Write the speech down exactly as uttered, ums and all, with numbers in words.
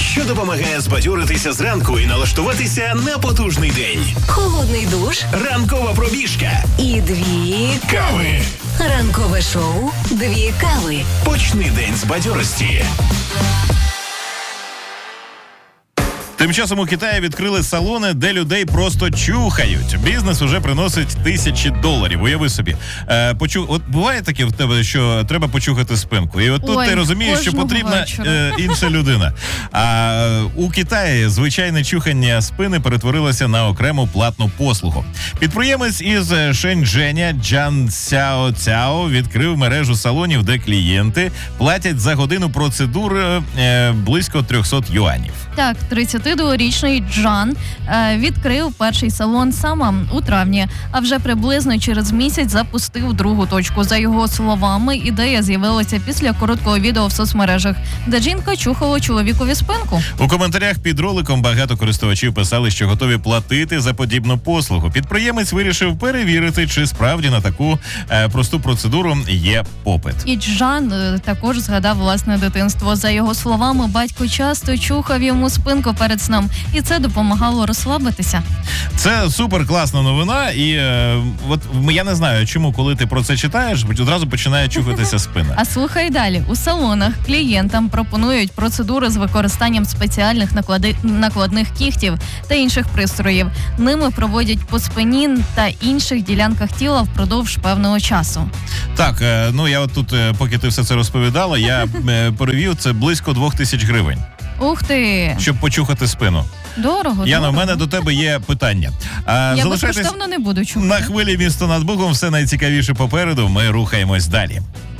що допомагає збадьоритися зранку і налаштуватися на потужний день. Холодний душ, Ранкова пробіжка і дві кави. Ранкове шоу «Дві кави». Почни день з бадьорості. Тим часом у Китаї відкрили салони, де людей просто чухають. Бізнес уже приносить тисячі доларів. Уяви собі. Е, почу... От буває таке в тебе, що треба почухати спинку. І от тут Ой, ти розумієш, що потрібна е, інша людина. А у Китаї звичайне чухання спини перетворилося на окрему платну послугу. Підприємець із Шеньчженя Джан Цяо Цяо відкрив мережу салонів, де клієнти платять за годину процедур е, близько триста юанів. Так, тридцятидворічний Джан е, відкрив перший салон сама у травні, а вже приблизно через місяць запустив другу точку. За його словами, ідея з'явилася після короткого відео в соцмережах, де жінка чухала чоловікові спинку. У коментарях під роликом багато користувачів писали, що готові платити за подібну послугу. Підприємець вирішив перевірити, чи справді на таку е, просту процедуру є попит. І Джан е, також згадав власне дитинство. За його словами, батько часто чухав йому спинку перед сном, і це допомагало розслабитися. Це супер класна новина, і е, от я не знаю, чому, коли ти про це читаєш, одразу починає чухатися спина. А слухай далі. У салонах клієнтам пропонують процедури з використанням спеціальних наклади... накладних кігтів та інших пристроїв. Ними проводять по спині та інших ділянках тіла впродовж певного часу. Так, е, ну я от тут, е, поки ти все це розповідала, я е, перевів, це близько двох тисяч гривень, Ух ти! щоб почухати спину. Дорого, Яна, дорого. в мене до тебе є питання. А, Я залишайтесь безкоштовно не буду чухати. на хвилі «Місто над Богом». Все найцікавіше попереду. Ми рухаємось далі.